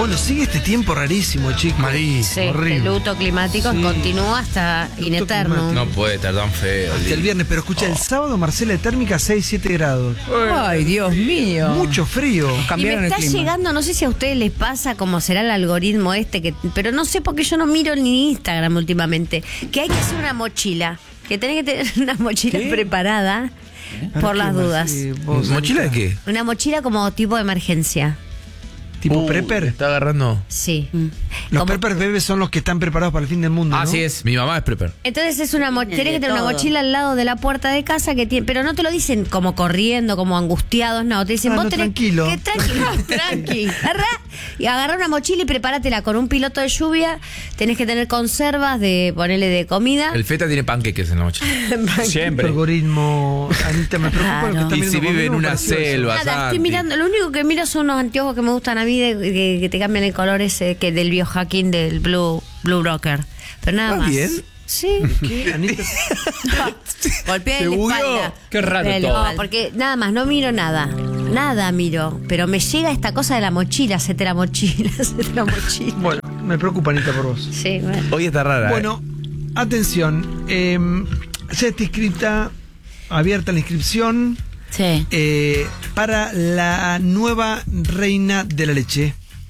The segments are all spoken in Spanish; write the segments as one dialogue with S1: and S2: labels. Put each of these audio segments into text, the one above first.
S1: Bueno, sigue este tiempo rarísimo, chicos.
S2: Sí, el luto climático continúa hasta in eterno.
S3: No puede estar tan feo.
S1: Hasta el viernes, pero escucha, el sábado, Marcela, de térmica 6-7 grados.
S4: Ay, Dios mío.
S1: Mucho frío.
S2: Y me
S4: Cambiaron
S2: está
S4: el clima.
S2: llegando, no sé si a ustedes les pasa cómo será el algoritmo pero no sé por qué yo no miro ni Instagram últimamente, que hay que hacer una mochila, que tenés que tener una mochila preparada por las dudas.
S3: ¿Mochila de qué?
S2: Una mochila como tipo de emergencia.
S1: ¿Tipo prepper?
S3: Está agarrando.
S2: Sí.
S1: Los
S2: Como-
S1: preppers bebés son los que están preparados para el fin del mundo, ¿no?
S3: Así es. Mi mamá es prepper.
S2: Entonces es una tenés que tener una
S5: todo.
S2: mochila al lado de la puerta de casa que tiene, pero no te lo dicen como corriendo, como angustiados, no, te dicen
S1: Ah,
S2: vos
S1: no,
S2: tenés
S1: tranquilo.
S2: que tranqui. Agarrá una mochila y prepáratela con un piloto de lluvia, tenés que tener conservas de ponerle de comida.
S3: El feta tiene panqueques en la mochila. Siempre.
S1: Algoritmo, Anita, me preocupa
S2: Claro.
S1: lo que está
S3: Y
S1: viendo
S3: si vive en
S1: conmigo,
S3: una
S1: pareció eso.
S3: selva.
S2: Nada, estoy
S3: Santi.
S2: mirando, lo único que miro son unos anteojos que me gustan a mí que te cambian el color ese que del biohacking del Blue Rocker. Pero nada más.
S3: bien?
S2: Sí.
S1: ¿Qué, Anita?
S2: Golpeé
S3: ¿Se
S2: en la
S3: bugueó?
S2: espalda.
S3: Qué raro
S2: Golpeé,
S3: todo.
S2: no, porque nada más, no miro nada. Nada miro. Pero me llega esta cosa de la mochila, hacete la mochila, hacete la mochila.
S1: Bueno, me preocupa, Anita, por vos.
S2: Sí, bueno.
S3: Hoy está rara.
S1: Bueno, atención. Ya está inscrita, abierta la inscripción
S5: Sí.
S1: para la nueva reina de la leche.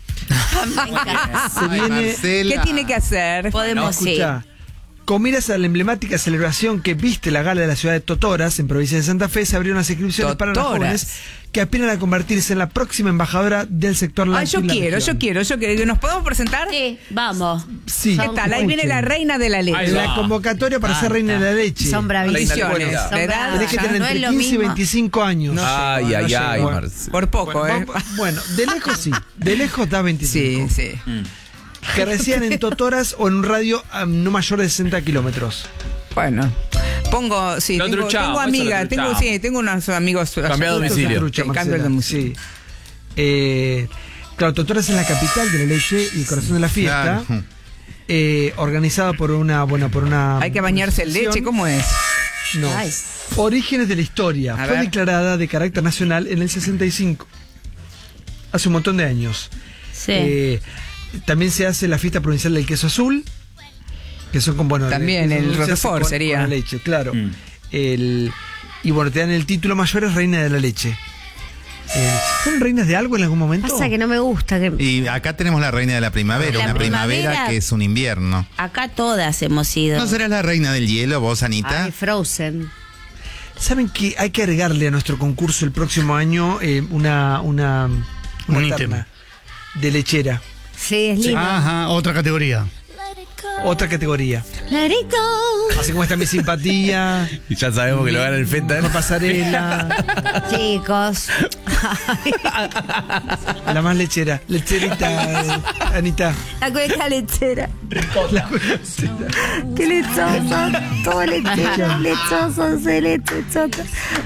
S1: Se viene.
S4: ¿Qué tiene que hacer?
S5: Podemos ir.
S1: Escuchá, con miras a la emblemática celebración que viste la gala de la ciudad de Totoras, en provincia de Santa Fe, se abrieron las inscripciones para las
S4: Totoras.
S1: jóvenes que aspiran a convertirse en la próxima embajadora del sector
S4: Ay,
S1: lácteo.
S4: yo
S1: en la
S4: quiero.
S1: región.
S4: ¿Nos podemos presentar?
S2: Sí.
S5: Vamos.
S1: Sí.
S4: ¿Qué tal? Ahí viene la reina de la leche.
S3: Ahí
S1: La
S3: va.
S1: convocatoria para ser reina de la leche.
S2: Son bravísimos.
S4: Condiciones.
S2: Son
S4: La edad,
S2: bravas.
S1: Tenés que tener
S2: No es
S1: entre
S2: lo
S1: 15 y
S2: mismo.
S1: 25 años.
S3: Ay, ay, ay,
S1: Bueno,
S3: Marce.
S4: Por poco,
S1: Bueno, de lejos sí. De lejos da 25.
S4: Sí, sí.
S1: Que residan en Totoras o en un radio no mayor de 60 kilómetros.
S4: Bueno. Pongo, sí,
S3: Lo
S4: tengo
S3: truchamos, eso
S4: amigas,
S3: lo
S4: tengo,
S3: truchamos.
S4: sí, tengo unos amigos.
S3: Cambia de domicilio.
S1: Trucha,
S4: Sí, cambio de
S1: Marcela,
S4: domicilio.
S1: sí. Claro, Totoras es la capital de la leche y el corazón de la fiesta.
S6: Claro.
S1: Organizada por una,
S4: Hay que bañarse en leche, ¿cómo es?
S1: No.
S2: Ay.
S1: Orígenes de la historia.
S4: A
S1: Fue
S4: ver.
S1: declarada de carácter nacional en el 65. Hace un montón de años.
S2: Sí.
S1: También se hace la fiesta provincial del queso azul, que son con, bueno,
S4: También
S1: queso
S4: el
S1: azul se hace
S4: Roquefort
S1: con-
S4: sería.
S1: con leche, claro. Y bueno, te dan el título mayor, es reina de la leche. ¿Fueron reinas de algo en algún momento?
S2: Pasa que no me gusta que
S6: Y acá tenemos la reina de la primavera,
S5: La
S6: una primavera
S5: primavera.
S6: que es un invierno.
S5: Acá todas hemos ido.
S6: ¿No serás la reina del hielo, vos, Anita?
S2: Ay, Frozen.
S1: ¿Saben que hay que agregarle a nuestro concurso el próximo año una
S7: Un
S1: terna de lechera?
S2: Sí, es lindo.
S7: Ajá, otra categoría.
S1: Otra categoría.
S2: Let it go.
S1: Así como está mi simpatía,
S3: Y ya sabemos que lo gana el feta.
S1: una pasarela,
S2: Chicos.
S1: la más lechera. Lecherita, Anita.
S2: La cueca lechera.
S1: La lechera.
S2: Qué lechoso. Todo lechero. Lechoso, se lechoso.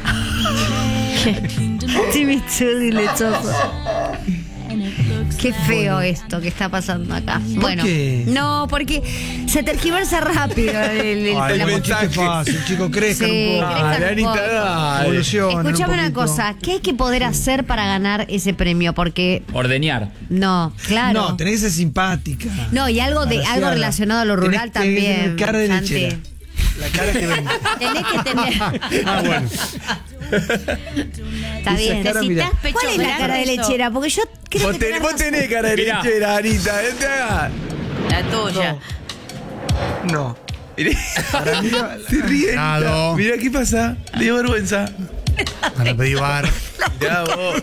S2: Chimichurri lechoso. Qué feo esto que está pasando acá. Bueno,
S1: qué?
S2: no, porque se tergiversa rápido
S1: Ay,
S2: la
S1: bueno,
S3: mensaje.
S1: qué fácil, chicos, crezcan
S2: Sí,
S1: un poco.
S2: crezcan un
S3: Anita,
S2: poco.
S3: dale.
S1: Evolucionen
S2: Escuchame
S1: un
S2: una
S1: poquito.
S2: cosa, ¿qué hay que poder hacer para ganar ese premio? Porque
S3: Ordeñar.
S2: no, claro.
S1: No, tenés que ser simpática.
S2: No, y algo
S1: Agraciada.
S2: relacionado a lo rural
S1: Tenés que
S2: también.
S1: tener cara de
S2: Santi.
S1: lechera. La cara que ven.
S2: Tenés que tener.
S1: Ah, bueno.
S2: Está
S1: Esa
S2: bien.
S1: cara, mira.
S5: Necesitas pecho
S2: ¿Cuál es la
S5: grande,
S2: cara de
S5: eso.
S2: lechera? Porque yo creo que tenés
S3: Vos tenés cara de
S7: Mirá.
S3: lechera, Anita.
S5: La tuya.
S1: No.
S3: Para mí, se ríe.
S7: Nado.
S3: Mira qué pasa. Le dio vergüenza.
S7: Para pedir bar.
S3: Ya vos.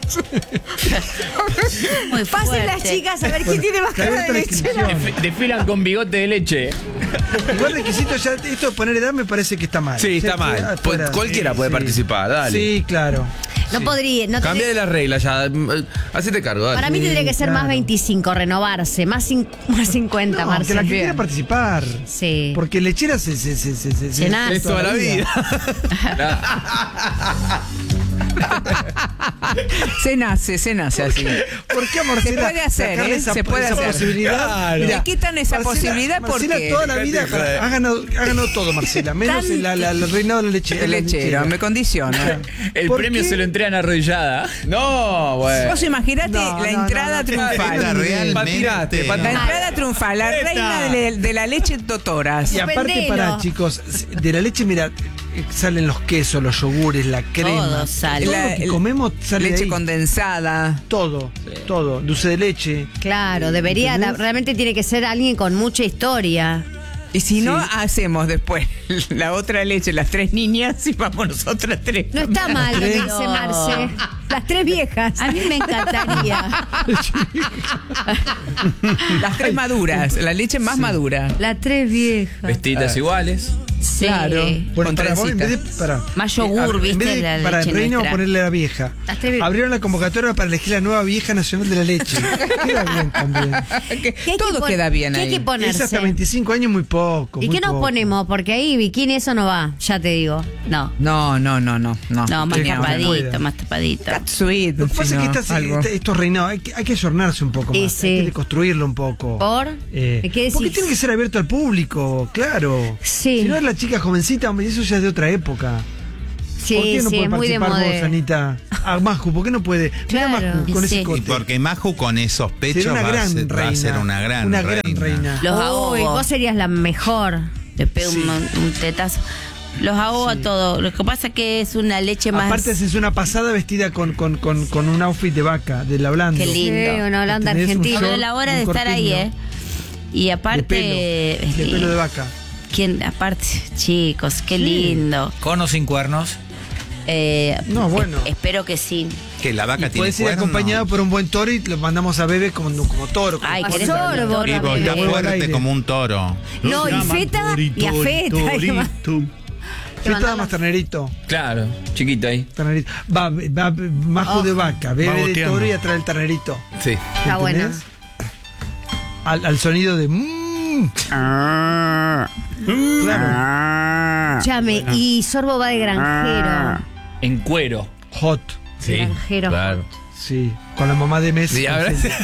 S5: Muy
S2: Pasen las
S5: fuerte.
S2: chicas a ver quién tiene más
S1: Está
S2: cara de
S1: abierta la
S2: lechera.
S1: inscripción.
S3: Desfilan con bigote de leche.
S1: Igual requisito ya, esto de poner edad me parece que está mal.
S3: Sí,
S1: O sea,
S3: está mal.
S1: afuera.
S3: Cualquiera
S1: Sí,
S3: puede
S1: sí.
S3: participar, dale.
S1: Sí, claro.
S2: No podría. No
S3: Cambia de
S2: tenés-
S3: las reglas ya. Hacete cargo, dale.
S2: Para mí tendría que ser más
S1: claro.
S2: 25, renovarse. Más 50,
S1: No, que
S2: Marcelo.
S1: la que quiera participar.
S2: Sí.
S1: Porque lechera se
S2: Llenazo.
S3: Es toda la vida.
S4: Se nace así.
S1: ¿Por qué a Marcela
S4: Se puede hacer,
S1: sacarle
S4: ¿eh? Se puede
S1: esa
S4: hacer.
S1: posibilidad?
S3: Claro.
S1: Mirá,
S4: Le quitan esa posibilidad
S1: Marcela
S4: porque...
S1: toda la vida ha ganado todo, Marcela, menos el reinado de la leche.
S4: El lechero, me condiciona.
S3: El
S1: ¿Por
S3: premio
S1: qué?
S3: se lo entregan arrodillada. No, bueno.
S4: Vos imaginate
S1: No,
S4: la
S1: no,
S4: entrada
S1: no,
S4: triunfal.
S6: Esta realmente.
S3: Patinate.
S4: La entrada triunfal, la reina de la leche Totoras.
S1: Y aparte,
S2: Suspendelo.
S1: para chicos, de la leche, mira, salen los quesos, los yogures, la crema.
S5: Todo sale.
S1: Todo lo que comemos sale de
S4: Leche
S1: ahí.
S4: condensada.
S1: Todo, todo. Dulce de leche.
S2: Claro, debería, realmente tiene que ser alguien con mucha historia.
S4: Y si no, hacemos después la otra leche, las 3 niñas, y vamos nosotras 3.
S2: No está mal lo que dice
S5: No.
S2: Marce. Las 3 viejas.
S5: A mí me encantaría.
S4: Las 3 maduras, la leche más madura.
S2: Las 3 viejas.
S3: Vestiditas iguales.
S5: Sí.
S4: Claro.
S1: Bueno,
S4: Con
S1: para vos, en vez de,
S4: trencitas.
S1: para,
S5: Más yogur,
S1: en
S5: ¿viste?
S1: vez de
S5: La
S1: para
S5: leche
S1: el reino,
S5: nuestra.
S1: ponerle la vieja.
S2: Las 3 viejas.
S1: Abrieron la convocatoria para elegir la nueva vieja nacional de la leche. Queda bien también.
S4: Que
S2: ¿Qué hay que
S4: todo
S2: pon-
S4: queda bien
S2: ¿Qué hay
S4: ahí.
S2: que
S1: Es
S2: ponerse?
S1: hasta 25 años muy poco.
S2: ¿Y
S1: muy
S2: qué nos
S1: poco.
S2: ponemos? Porque ahí bikini eso no va, ya te digo.
S5: No.
S4: No.
S5: No, más
S1: Que
S5: tapadito,
S1: pueda.
S5: más tapadito.
S4: Cat sweet.
S1: Lo que pasa
S4: si
S1: es que
S4: no, algo.
S1: estos reinados hay que ayornarse un poco
S2: Y
S1: más.
S2: sí.
S1: Hay que deconstruirlo un poco.
S2: ¿Por?
S1: ¿Qué
S2: ¿Qué decís?
S1: Porque tiene que ser abierto al público, claro.
S2: Sí.
S1: Si no es la chica jovencita, hombre, eso ya es de otra época.
S2: Sí,
S1: ¿Por qué no
S2: sí,
S1: puede
S2: es muy de
S1: participar vos,
S2: moda.
S1: Anita? Ah, Maju, ¿por qué no puede? Mira
S2: Claro.
S1: Maju, con ese
S5: Sí.
S6: Y
S1: cote.
S6: porque Maju con esos pechos
S1: Será una
S6: va,
S1: gran
S6: va a ser
S1: reina.
S6: una gran reina.
S5: Los
S2: Uy,
S5: ahogo.
S2: vos serías la mejor.
S5: Le pego
S1: Sí.
S5: un tetazo. Los ahogo a todos. Lo que pasa es que es una leche más.
S1: Aparte haces una pasada vestida con un outfit de vaca, de la blando.
S5: Qué
S2: Sí,
S5: lindo.
S2: una Holanda
S1: Tenés un
S2: argentina.
S5: Pero
S1: short,
S5: la hora
S1: un
S5: de estar ahí,
S1: corpiño.
S5: Y aparte.
S1: De pelo de vaca.
S5: ¿Quién? Aparte, chicos, qué lindo.
S8: ¿Con o sin cuernos?
S1: No, bueno.
S5: Espero que sí.
S6: Que la vaca
S1: Y
S6: tiene
S1: puedes ir
S6: cuerno.
S1: acompañado por un buen toro y lo mandamos a Bebe como toro.
S5: Ay,
S2: A
S5: ¿querés
S2: sorbo
S6: Y vos
S2: también.
S6: está
S1: Al
S6: fuerte
S1: aire.
S6: como un toro.
S2: No, y feta y a feta.
S1: Feta más ternerito.
S3: Claro, chiquito ahí.
S1: Ternerito. Va Maju de vaca, Bebe de
S7: boteando.
S1: toro y atrás el ternerito.
S3: Sí.
S2: Está bueno.
S1: ¿Entendés? Al sonido de... Claro.
S2: Llame, y Sorbo va de granjero.
S3: En cuero.
S1: Hot.
S3: Sí.
S2: Granjero.
S3: Claro.
S1: Sí. Con la mamá de Messi.
S3: Sí, ahora sí.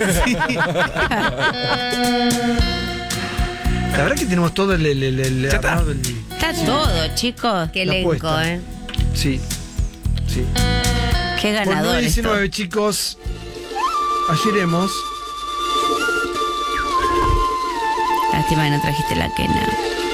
S1: La verdad que tenemos todo el
S3: está.
S1: armado del-
S5: Está todo, chicos.
S2: Qué
S1: La
S2: elenco,
S1: apuesta. Sí. Sí.
S5: Qué
S1: Por
S5: ganador esto.
S1: 9:19, chicos. Allí iremos.
S5: Lástima que no trajiste la quena.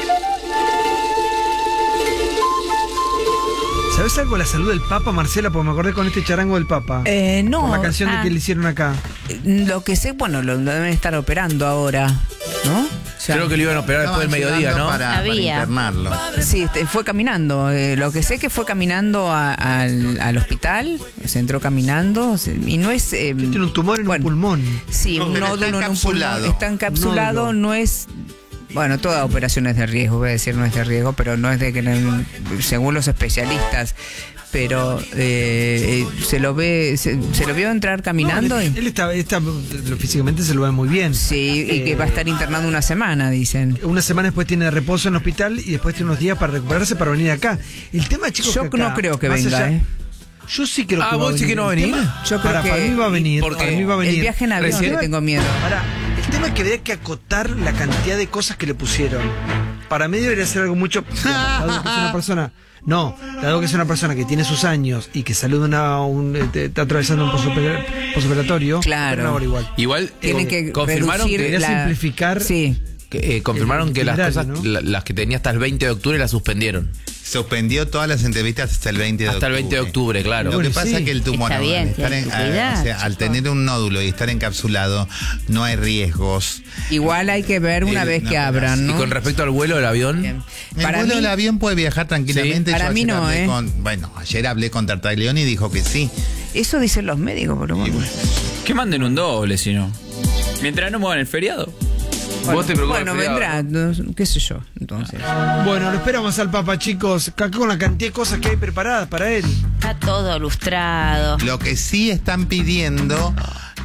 S1: ¿Sabes algo de la salud del Papa, Marcela? Porque me acordé con este charango del Papa.
S4: No.
S1: Por la canción de
S5: Ah.
S1: que le hicieron acá.
S4: Lo que sé, bueno, lo deben estar operando ahora, ¿no? O sea,
S3: Creo que lo iban a operar después del mediodía, ¿no?
S6: Para
S5: Había.
S6: internarlo.
S4: Sí, fue caminando. Lo que sé que fue caminando al hospital, se entró caminando y no es...
S1: Tiene un tumor en
S4: bueno,
S1: un pulmón.
S4: Sí,
S6: No,
S4: un
S6: pero
S4: nódulo
S6: está
S4: en un
S6: encapsulado.
S4: pulmón. Está encapsulado,
S1: Nódulo.
S4: no es... Bueno, toda operación es de riesgo, voy a decir no es de riesgo, pero no es de que según los especialistas. Pero se lo vio entrar caminando
S1: No,
S4: y...
S1: él está físicamente se lo ve muy bien.
S4: Sí, y que va a estar internando una semana, dicen.
S1: Una semana después tiene reposo en el hospital y después tiene unos días para recuperarse para venir acá. El tema, chicos,
S4: Yo
S1: que acá,
S4: no creo que
S1: más
S4: venga,
S1: allá- Yo sí creo que va a
S3: ¿vos
S1: venir.
S3: decís que no va a
S1: El
S3: venir?
S1: tema-
S4: Yo creo
S1: para mí va a venir.
S3: ¿Por qué?
S1: Para mí va a venir.
S4: El viaje en avión
S3: Recién-
S4: le tengo miedo.
S1: Ahora, el tema es que habría que acotar la cantidad de cosas que le pusieron. Para mí debería ser algo mucho. Dado que es una persona. No, dado que es una persona que tiene sus años y que saluda está atravesando un posoperatorio.
S4: Claro.
S1: Ahora igual.
S3: Igual
S4: Tienen que
S3: confirmaron
S4: reducir
S3: que,
S1: Debería simplificar.
S4: Sí.
S3: confirmaron que las
S1: itinerario,
S3: cosas,
S1: ¿no?
S3: las que tenía hasta el 20 de octubre las suspendieron.
S6: Suspendió todas las entrevistas hasta el 20 de octubre.
S3: Hasta el 20 de octubre, claro.
S6: Lo que
S1: Bueno,
S6: pasa
S1: sí.
S6: es que el tumor,
S5: Está bien,
S6: al, estar
S5: tiene
S6: en-
S5: que cuidar,
S6: o sea, al tener un nódulo y estar encapsulado, no hay riesgos.
S4: Igual hay que ver una vez
S6: no,
S4: que abran,
S3: Y
S4: ¿no?
S3: con respecto al vuelo del avión,
S4: Bien.
S6: El
S4: Para
S6: vuelo
S4: mí,
S6: del avión puede viajar tranquilamente.
S4: Sí. Para
S6: Yo
S4: mí
S6: ayer
S4: no,
S6: hablé
S4: ¿eh?
S6: bueno, ayer hablé con Tartaglione y dijo que sí.
S4: eso dicen los médicos, por lo menos.
S3: que manden un doble, si no. Mientras no muevan el feriado. Vos te preocupas
S4: Bueno,
S3: del feriado.
S4: vendrá, qué sé yo, entonces.
S1: Bueno, lo esperamos al Papa, chicos. Acá con la cantidad de cosas que hay preparadas para él.
S5: Está todo lustrado.
S6: Lo que sí están pidiendo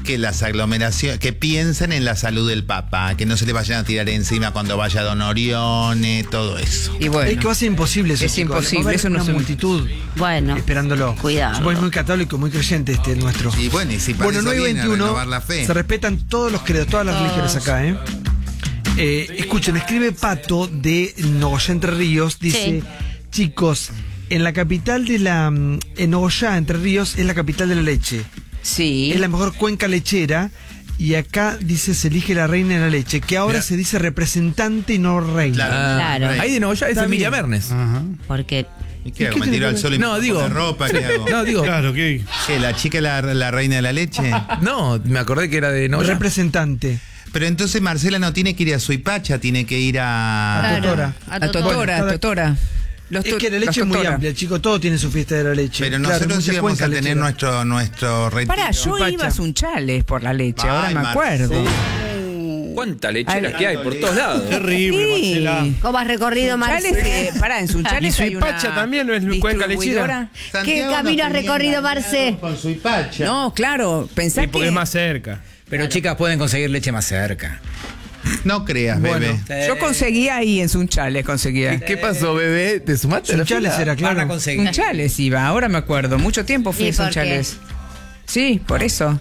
S6: que las aglomeraciones, que piensen en la salud del Papa, que no se le vayan a tirar encima cuando vaya Don Orione, todo eso.
S4: Y bueno,
S1: Es que va a ser imposible eso.
S4: Es
S1: chicos.
S4: imposible,
S1: Va a haber
S4: eso no
S1: una
S4: se-
S1: multitud
S5: Bueno,
S1: esperándolo.
S5: cuidado.
S1: Supongo muy católico, muy creyente nuestro.
S6: Y bueno, y si para
S1: Bueno,
S6: eso
S1: 9 y
S6: viene a
S1: 21
S6: renovar la fe.
S1: se respetan todos los credos, todas las religiones acá, ¿eh? Escuchen, escribe Pato de Nogoyá, Entre Ríos, dice,
S5: Sí.
S1: chicos, en la capital de en Nogoyá, Entre Ríos, es la capital de la leche.
S4: sí.
S1: Es la mejor cuenca lechera. Y acá dice se elige la reina de la leche, que ahora
S7: Mira.
S1: se dice representante y no reina.
S5: Claro.
S3: Ahí de nuevo ya es
S1: Está
S3: Emilia
S1: bien.
S3: Mernes.
S7: Ajá.
S5: Porque
S6: ¿Y qué hago?
S1: ¿Qué
S6: ¿Me
S1: tiene
S6: tiro
S1: que
S6: al sol y
S3: No,
S6: me
S3: digo-
S6: pongo la ropa? ¿Qué hago?
S3: No, digo.
S7: Claro, ¿qué?
S6: ¿Qué, la chica la reina de la leche?
S3: No, me acordé que era de Nogoyá.
S1: Representante.
S6: Pero entonces Marcela no tiene que ir a Suipacha, tiene que ir a...
S2: Claro,
S1: Totora.
S4: A Totora,
S1: Bueno,
S4: Totora. Los
S1: Es
S4: to-
S1: que la
S4: los
S1: leche es muy
S4: Totora.
S1: amplia, chicos, todo tiene su fiesta de la leche.
S6: Pero
S1: Claro,
S6: nosotros
S1: muchas
S6: íbamos a
S1: cuencas
S6: tener
S1: lecheras.
S6: nuestro retiro.
S4: Pará, yo
S1: Suipacha.
S4: iba a Sunchales por la leche, ahora
S6: Ay,
S4: me acuerdo.
S3: ¿Cuántas lecheras que hay por todos lados?
S7: Terrible,
S4: Sí.
S7: Marcela.
S2: ¿Cómo has recorrido,
S4: Sunchales,
S2: Marce?
S4: pará, en Sunchales
S8: Y
S4: hay una
S8: Suipacha también no es cuenca lechera.
S4: distribuidora.
S2: ¿Qué
S6: Santiago
S2: camino
S6: nos
S2: has
S6: tenía
S2: recorrido,
S6: engañado
S2: Marce?
S6: Con Suipacha.
S4: No, claro, pensá
S8: Sí, porque
S4: que
S8: es más cerca.
S9: Pero chicas pueden conseguir leche más cerca.
S6: No creas,
S1: Bueno.
S6: bebé.
S4: yo conseguía ahí en Sunchales, conseguía.
S3: ¿Qué pasó, bebé? ¿Te sumaste a la
S1: Sunchales
S3: fila?
S1: era,
S9: Van a
S1: claro.
S9: conseguir.
S4: Sunchales iba, ahora me acuerdo. Mucho tiempo fui
S2: ¿Y
S4: a
S2: por qué?
S4: Sunchales. Sí, por eso.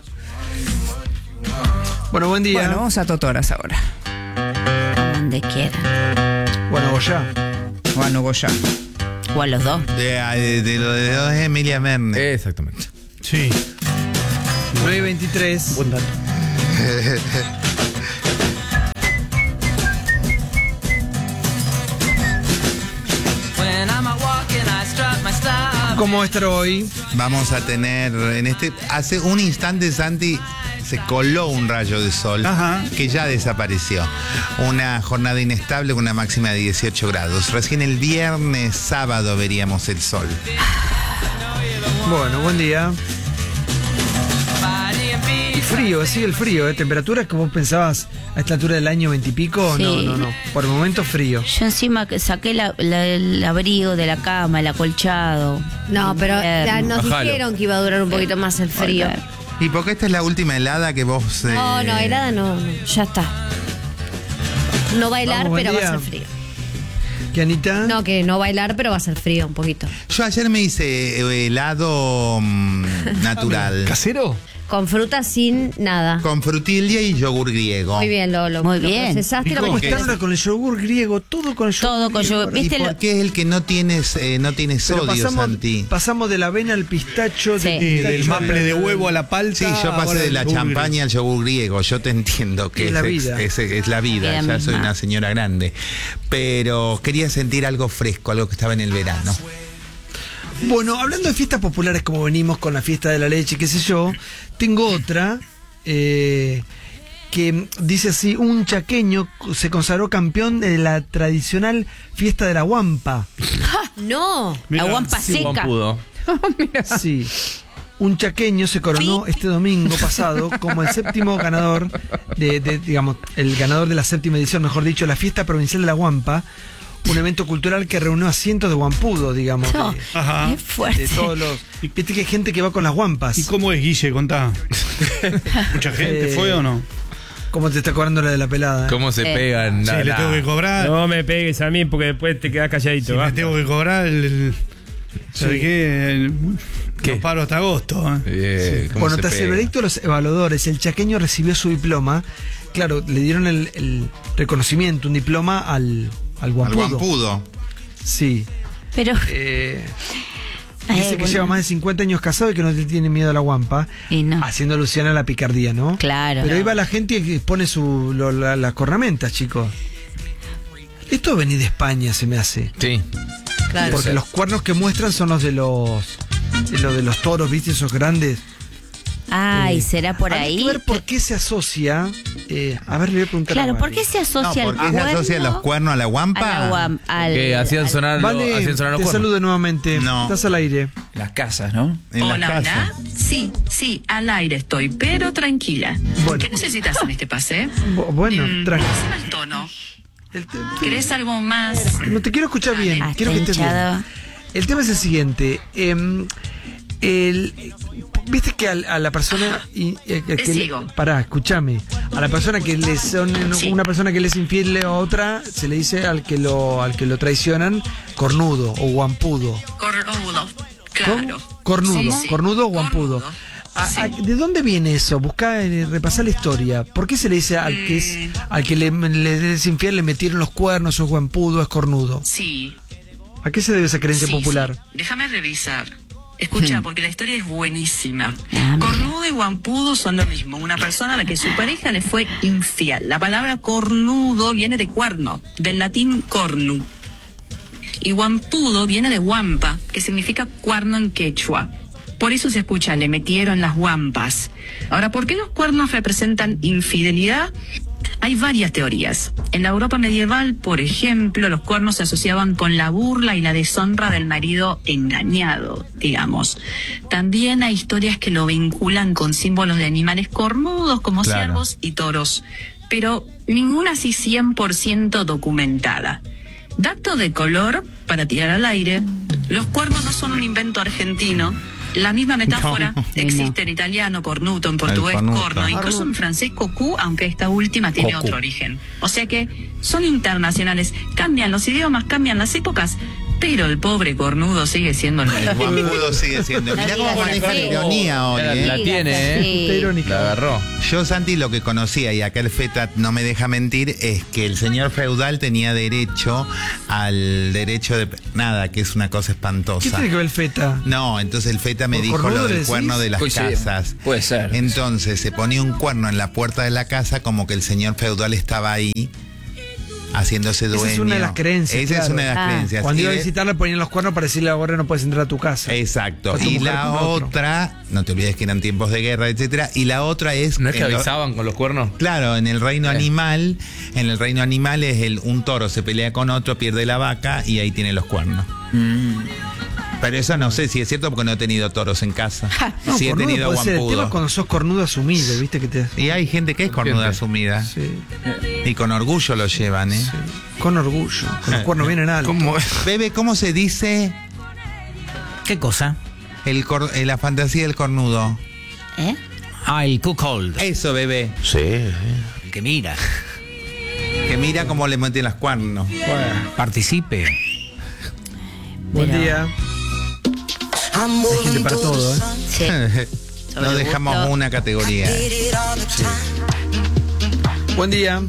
S1: Bueno, buen día.
S4: Bueno, vamos a Totoras ahora.
S5: donde quieran.
S1: Bueno, Goya.
S4: O a Nogoyá.
S5: O a los dos.
S6: De lo de dos es Emilia Mernes.
S3: Exactamente.
S7: Sí.
S1: 9:23.
S7: Buen dato.
S1: ¿Cómo estar hoy?
S6: Vamos a tener hace un instante Santi se coló un rayo de sol
S7: Ajá.
S6: que ya desapareció. Una jornada inestable con una máxima de 18 grados. Recién el viernes, sábado veríamos el sol.
S1: Bueno, buen día. Y frío, sigue el frío, ¿eh? Temperaturas que vos pensabas a esta altura del año 20 y pico.
S5: Sí.
S1: No. Por el momento frío.
S5: Yo encima que saqué el abrigo de la cama, el acolchado.
S2: No, pero nos
S3: Bajalo.
S2: dijeron que iba a durar un poquito más el frío.
S6: ¿Y por qué esta es la última helada que vos...
S2: No, helada no, ya está. No bailar,
S1: Vamos, buen
S2: pero va
S1: día.
S2: a ser frío.
S1: ¿Qué, Anita?
S2: No, que no bailar, pero va a ser frío un poquito.
S6: Yo ayer me hice helado natural.
S8: ¿Casero?
S2: Con fruta sin nada.
S6: Con frutilla y yogur griego.
S2: Muy bien, Lolo.
S5: Muy
S2: Lo
S5: bien.
S2: procesaste, lo
S1: ¿Cómo
S2: metiste.
S1: está ahora con el yogur griego? Todo con el yogur
S5: Todo con
S1: griego.
S5: yogur.
S6: ¿Y
S5: ¿Viste
S6: por
S5: lo-
S6: qué es el que no tiene
S1: Pero
S6: sodio, Santi?
S1: pasamos de la avena al pistacho,
S5: Sí.
S1: del
S7: Y
S1: pistacho
S7: del maple de huevo a la palta.
S6: Sí, yo pasé
S7: ahora
S6: de la
S7: el yogur
S6: champaña al yogur griego. Yo te entiendo que
S1: Es la vida.
S6: es la vida.
S5: Es la
S6: Ya soy
S5: misma.
S6: una señora grande. Pero quería sentir algo fresco, algo que estaba en el verano.
S1: Bueno, hablando de fiestas populares como venimos con la fiesta de la leche, qué sé yo, tengo otra que dice así, un chaqueño se consagró campeón de la tradicional fiesta de la Huampa.
S2: No.
S7: Mirá,
S5: La guampa
S3: Sí,
S5: seca.
S3: pudo.
S1: Sí. Un chaqueño se coronó este domingo pasado como el séptimo ganador digamos, el ganador de la séptima edición, mejor dicho, la fiesta provincial de la Huampa, un evento cultural que reunió a cientos de guampudos, digamos,
S5: No,
S7: Ajá.
S5: es fuerte.
S1: de todos los... Viste que hay gente que va con las guampas.
S7: ¿Y cómo es, Guille? Contá. ¿Mucha gente fue o no?
S1: ¿Cómo te está cobrando la de la pelada?
S3: ¿Cómo se pegan?
S7: Sí, le tengo que cobrar.
S8: No me pegues a mí porque después te quedás calladito.
S7: Si le
S8: basta.
S7: tengo que cobrar ¿sabes qué?
S3: ¿Qué?
S7: No paro hasta agosto.
S3: ¿Cómo
S1: Bueno,
S3: se
S1: tras el
S3: pega?
S1: veredicto de los evaluadores, el chaqueño recibió su diploma. Claro, le dieron el reconocimiento, un diploma al
S6: Al
S1: guampudo.
S6: guampudo.
S1: Sí.
S5: Pero.
S1: Dice que
S5: bueno.
S1: lleva más de 50 años casado y que no le tiene miedo a la guampa.
S5: Y no.
S1: Haciendo alusión a la picardía, ¿no?
S5: Claro.
S1: Pero ahí va la gente que pone las cornamentas, chicos. Esto venía de España, se me hace.
S3: Sí.
S2: Claro.
S1: Porque los cuernos que muestran son los de los toros, ¿viste? Esos grandes.
S5: Ay, ¿será por
S1: Habría
S5: ahí?
S1: que ver por qué se asocia. A ver, le voy a preguntar.
S5: Claro,
S1: a
S5: ¿por
S1: Vale.
S5: qué se
S6: No,
S5: asocia
S6: ¿por qué se asocia los cuernos a la guampa?
S3: Que hacían sonar,
S1: Vale,
S3: hacían sonar los
S1: te
S3: cuernos.
S1: saludo nuevamente.
S6: No.
S1: Estás al aire.
S3: Las casas, ¿no?
S6: En las
S10: Hola,
S6: casas.
S10: hola. Sí, al aire estoy, pero tranquila.
S1: Bueno.
S10: ¿Qué necesitas en este pase?
S1: Bueno, tranqui.
S10: Bájame el tono.
S1: El te-
S10: ¿Querés algo más?
S1: No te quiero escuchar bien.
S5: Ah,
S1: Quiero que
S5: está
S1: estés bien.
S5: hinchado.
S1: El tema es el siguiente. Viste que a la persona pará, escúchame, a la persona que le son una persona que le es infiel a otra, se le dice al que lo traicionan cornudo o guampudo.
S10: Cornudo, claro.
S1: Cornudo o guampudo. ¿De dónde viene eso? Buscá, repasá la historia. ¿Por qué se le dice al que le es infiel le metieron los cuernos, es guampudo, es cornudo?
S10: Sí.
S1: ¿A qué se debe esa creencia popular?
S10: Sí. Déjame revisar. Escucha, porque la historia es buenísima. Cornudo y guampudo son lo mismo. Una persona a la que su pareja le fue infiel. La palabra cornudo viene de cuerno, del latín cornu. Y guampudo viene de guampa, que significa cuerno en quechua. Por eso se escucha, le metieron las guampas. Ahora, ¿por qué los cuernos representan infidelidad? Hay varias teorías. En la Europa medieval, por ejemplo, los cuernos se asociaban con la burla y la deshonra del marido engañado, digamos. También hay historias que lo vinculan con símbolos de animales cornudos como ciervos y toros, pero ninguna así 100% documentada. Dato de color, para tirar al aire, los cuernos no son un invento argentino. La misma metáfora existe en italiano, cornuto, en portugués, corno, incluso en francés, cocu, aunque esta última tiene otro origen. O sea que son internacionales. Cambian los idiomas, cambian las épocas, pero el pobre cornudo sigue siendo el mismo.
S6: El guampudo sigue siendo. Mirá cómo maneja la ironía hoy.
S3: La tiene,
S2: Sí.
S3: La agarró.
S6: Yo, Santi, lo que conocía, y acá el Feta no me deja mentir, es que el señor feudal tenía derecho al derecho de nada, que es una cosa espantosa.
S1: ¿Qué tiene que ver el Feta?
S6: No, entonces el Feta me
S1: ¿Por
S6: dijo
S1: cornudo
S6: lo del
S1: decís?
S6: cuerno de las
S3: Pues sí,
S6: casas.
S3: puede ser.
S6: Entonces se ponía un cuerno en la puerta de la casa como que el señor feudal estaba ahí haciéndose dueño.
S1: Esa es una de las creencias.
S6: Esa es una de las creencias.
S1: Cuando
S6: Y
S1: iba a
S6: de-
S1: visitarla ponían los cuernos para decirle ahora no puedes entrar a tu casa.
S6: Exacto.
S1: Para tu
S6: Y
S1: mujer
S6: la
S1: con otro.
S6: otra, no te olvides que eran tiempos de guerra, etcétera. Y la otra es.
S9: ¿No es que
S6: en lo-
S9: avisaban con los cuernos?
S6: Claro, en el reino animal es un toro se pelea con otro, pierde la vaca y ahí tiene los cuernos. Pero eso no sé si es cierto porque no he tenido toros en casa.
S1: No,
S6: Sí he
S1: cornudo
S6: tenido
S1: puede ser. El tema es
S6: guampudo.
S1: cuando sos cornudo asumido, viste que te...
S6: Y hay gente que es cornuda
S3: Gente.
S6: asumida.
S1: Sí,
S6: Y con orgullo lo llevan, ¿eh?
S1: con orgullo. Con los cuernos vienen altos.
S6: Bebe, ¿cómo se dice
S9: ¿Qué cosa?
S6: la fantasía del cornudo?
S9: Ah, el cuckold.
S6: Eso, bebé.
S9: El que mira.
S6: Que mira cómo le meten las cuernos.
S9: Participe.
S1: Buen día. Hay gente para todo, ¿eh?
S2: Sí.
S6: No dejamos
S2: gusto.
S6: una categoría.
S1: Buen día.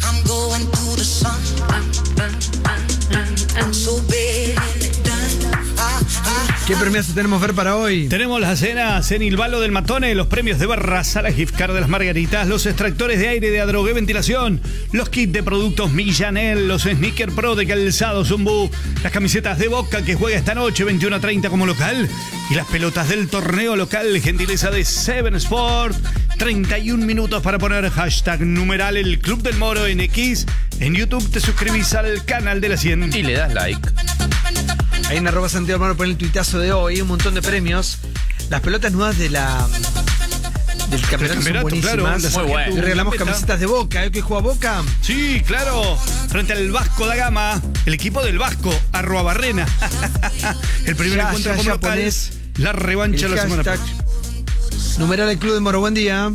S1: ¿Qué premios tenemos ver para hoy?
S7: Tenemos las cenas en Ilvalo del Matone, los premios de Barraza, la gift card de las Margaritas, los extractores de aire de Adrogué Ventilación, los kits de productos Millanel, los Sneaker Pro de Calzado Zumbú, las camisetas de Boca que juega esta noche 21:30 como local y las pelotas del torneo local, gentileza de Seven Sport. 31 minutos para poner hashtag numeral el Club del Moro en X. En YouTube te suscribís al canal de la 100.
S3: Y le das like.
S1: Ahí en @ Santiago Moro pone el tuitazo de hoy, un montón de premios. Las pelotas nuevas del campeonato son
S7: campeonato, claro,
S1: buenísimas.
S7: las
S3: Muy bueno.
S1: Y regalamos
S7: Gambetta.
S1: camisetas de Boca. ¿El que juega Boca?
S7: Sí, claro. Frente al Vasco da Gama, el equipo del Vasco, @Barrena. El primer
S1: Ya,
S7: encuentro
S1: ya,
S7: como
S1: ya
S7: local,
S1: ponés
S7: la revancha
S1: El
S7: la semana
S1: hashtag
S7: próxima.
S1: numeral el Club de Moro. Buen día.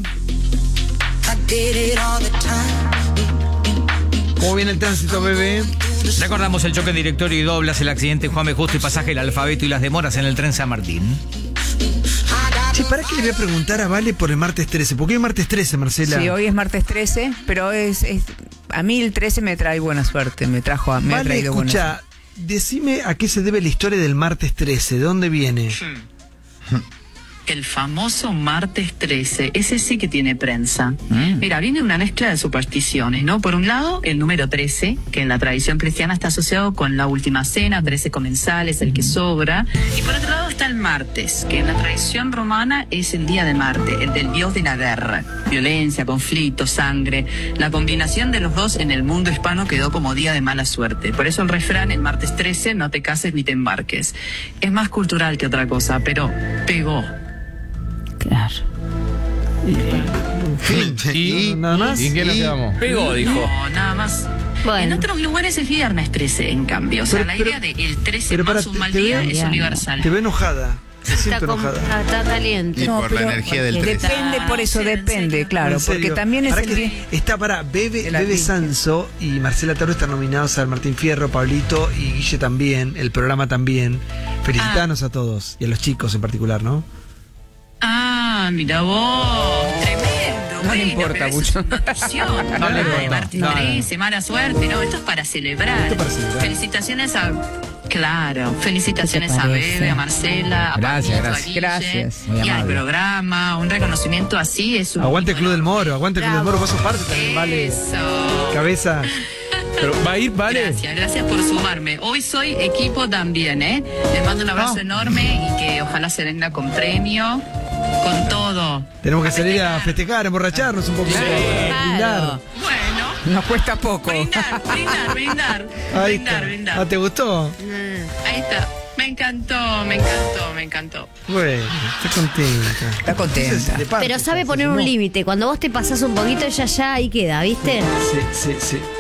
S1: ¿Cómo viene el tránsito, bebé?
S9: Recordamos el choque directorio y doblas, el accidente en Juan B. Justo y pasaje El Alfabeto y las demoras en el tren San Martín.
S1: Che, ¿para qué le voy a preguntar a Vale por el martes 13? ¿Por qué el martes 13, Marcela?
S4: Sí, hoy es martes 13, pero a mí el 13 me trae buena suerte, me ha
S1: Vale,
S4: traído buena suerte.
S1: escucha, decime a qué se debe la historia del martes 13, ¿de dónde viene?
S10: El famoso martes 13, ese sí que tiene prensa. Mira, viene una mezcla de supersticiones, ¿no? Por un lado, el número 13, que en la tradición cristiana está asociado con la última cena, 13 comensales, el que sobra. Y por otro lado está el martes, que en la tradición romana es el día de Marte, el del dios de la guerra. Violencia, conflicto, sangre. La combinación de los dos en el mundo hispano quedó como día de mala suerte. Por eso el refrán, el martes 13, no te cases ni te embarques. Es más cultural que otra cosa, pero pegó.
S5: Claro.
S3: Y
S1: ¿Nada más?
S3: ¿Y en qué nos quedamos? Pegó, dijo.
S10: No, nada más.
S2: Bueno.
S10: En otros lugares es viernes 13, en cambio. O sea,
S1: Pero-
S10: la
S1: pero-
S10: idea de el 13
S1: pero
S10: más
S1: para,
S10: un mal
S1: te
S10: día
S1: veo-
S10: es universal.
S1: Te veo enojada. Me siento enojada.
S2: Está caliente.
S6: Y por la energía del 13.
S4: Depende, por eso depende, claro,
S1: En serio.
S4: porque también es
S1: Ahora
S4: el
S1: que
S4: día.
S1: está para
S4: de la
S1: Bebe
S4: vida.
S1: Sanso y Marcela Taro están nominados al Martín Fierro, Pablito y Guille también, el programa también. Felicitanos a todos y a los chicos en particular, ¿no?
S10: Ah, mira vos. Tremendo.
S4: No le importa
S10: pero eso
S4: mucho.
S10: es una notición.
S9: No le
S10: Nada de
S9: importa.
S10: Martín
S9: No, no.
S10: Gris, mala suerte. No, esto es para celebrar.
S1: Esto es para celebrar.
S10: Felicitaciones a. Claro, felicitaciones
S4: ¿Qué te
S10: a
S4: parece?
S10: Bebe, a Marcela, a
S9: Gracias,
S10: Pablito, a
S9: gracias.
S10: Guille,
S4: Gracias.
S9: Muy
S10: y al
S9: amable.
S10: programa. Un reconocimiento así es un.
S1: Aguante el Club del Moro, aguante el Club del Moro, vos sos parte también, vale.
S10: Eso.
S1: Cabeza.
S8: Pero va a ir, ¿vale?
S10: Gracias por sumarme. Hoy soy equipo también, ¿eh? Les mando un abrazo enorme y que ojalá se venga con premio, con todo.
S1: Tenemos que salir a festejar, a emborracharnos un poquito. a brindar.
S10: Bueno,
S4: Nos cuesta poco.
S10: brindar.
S1: Ahí
S10: Brindar.
S1: está. Ah, ¿te gustó?
S10: Ahí está. Me encantó.
S1: Bueno, está contenta.
S4: Está contenta.
S1: Entonces, de parte,
S2: Pero sabe
S1: se
S2: poner un
S1: sumó.
S2: límite. Cuando vos te pasás un poquito, ya ahí queda, ¿viste?
S1: Sí.